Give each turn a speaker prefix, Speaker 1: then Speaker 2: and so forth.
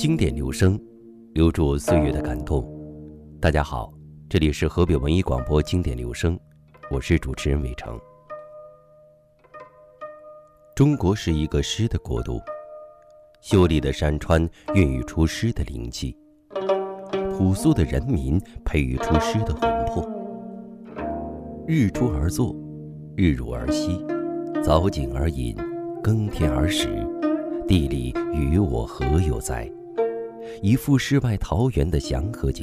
Speaker 1: 经典留声，留住岁月的感动。大家好，这里是河北文艺广播经典留声，我是主持人伟成。中国是一个诗的国度，秀丽的山川孕育出诗的灵气，朴素的人民培育出诗的魂魄。日出而作，日入而息，早景而饮，耕田而食，地理与我何有哉？一副世外桃源的祥和景